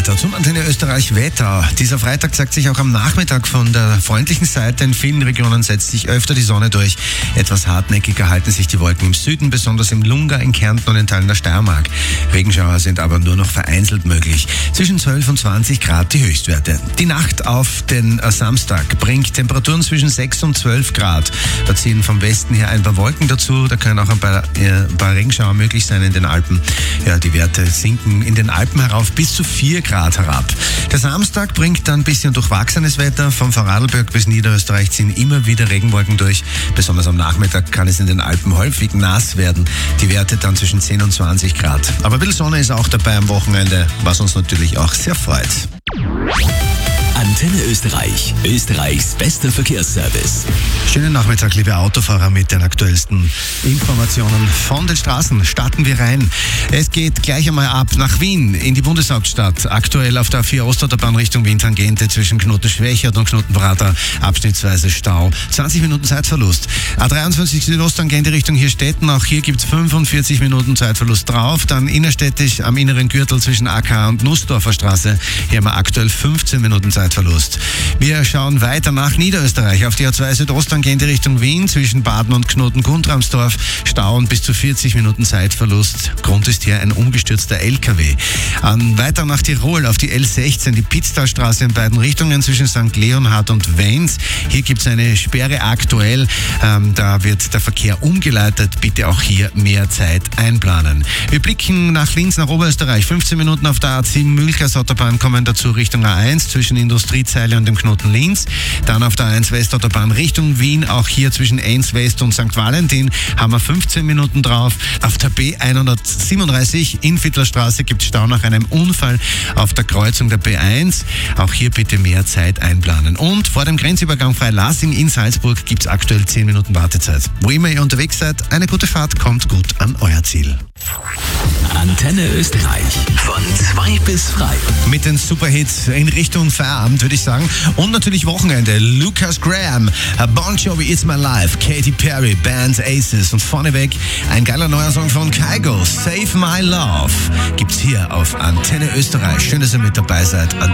weiter zum Antenne Österreich Wetter. Dieser Freitag zeigt sich auch am Nachmittag von der freundlichen Seite. In vielen Regionen setzt sich öfter die Sonne durch. Etwas hartnäckiger halten sich die Wolken im Süden, besonders im Lunga, in Kärnten und in Teilen der Steiermark. Regenschauer sind aber nur noch vereinzelt möglich. Zwischen 12 und 20 Grad die Höchstwerte. Die Nacht auf den Samstag bringt Temperaturen zwischen 6 und 12 Grad. Da ziehen vom Westen her ein paar Wolken dazu. Da können auch ein paar Regenschauer möglich sein in den Alpen. Ja, die Werte sinken in den Alpen herauf bis zu 4 Grad herab. Der Samstag bringt dann ein bisschen durchwachsenes Wetter. Vom Vorarlberg bis Niederösterreich ziehen immer wieder Regenwolken durch. Besonders am Nachmittag kann es in den Alpen häufig nass werden. Die Werte dann zwischen 10 und 20 Grad. Aber ein bisschen Sonne ist auch dabei am Wochenende, was uns natürlich auch sehr freut. Antenne Österreich, Österreichs bester Verkehrsservice. Schönen Nachmittag, liebe Autofahrer, mit den aktuellsten Informationen von den Straßen. Starten wir rein. Es geht gleich einmal ab nach Wien, in die Bundeshauptstadt. Aktuell auf der A4 Ostautobahn Richtung Wien-Tangente zwischen Knoten-Schwächert und Knoten-Prater abschnittsweise Stau. 20 Minuten Zeitverlust. A23 Südosttangente Richtung Hirstetten, auch hier gibt es 45 Minuten Zeitverlust drauf. Dann innerstädtisch am inneren Gürtel zwischen AK und Nussdorfer Straße. Hier haben wir aktuell 15 Minuten Zeitverlust. Wir schauen weiter nach Niederösterreich auf die A2 Südosttangente Richtung Wien zwischen Baden und Knoten-Guntramsdorf. Stau und bis zu 40 Minuten Zeitverlust. Grund ist hier ein umgestürzter LKW. Weiter nach Tirol auf die L16, die Pitztalstraße in beiden Richtungen zwischen St. Leonhard und Wens. Hier gibt es eine Sperre aktuell. Da wird der Verkehr umgeleitet. Bitte auch hier mehr Zeit einplanen. Wir blicken nach Linz, nach Oberösterreich. 15 Minuten auf der A7 Mühlkreis-Autobahn kommen dazu Richtung A1 zwischen Industriezeile und dem Knoten Linz. Dann auf der A1 Westautobahn Richtung Wien, auch hier zwischen Enns West und St. Valentin haben wir 15 Minuten drauf. Auf der B137 Innviertlerstraße gibt es Stau nach einem Unfall auf der Kreuzung der B1. Auch hier bitte mehr Zeit einplanen. Und vor dem Grenzübergang Freilassing in Salzburg gibt es aktuell 10 Minuten Wartezeit. Wo immer ihr unterwegs seid, eine gute Fahrt, kommt gut an euer Ziel. Antenne Österreich von 2 bis frei. Mit den Superhits in Richtung Feierabend, würde ich sagen. Und natürlich Wochenende. Lucas Graham, Bon Jovi, It's My Life, Katy Perry, Bands, Aces und vorneweg ein geiler neuer Song von Kygo, Save My Love. Gibt's hier auf Antenne Österreich. Schön, dass ihr mit dabei seid.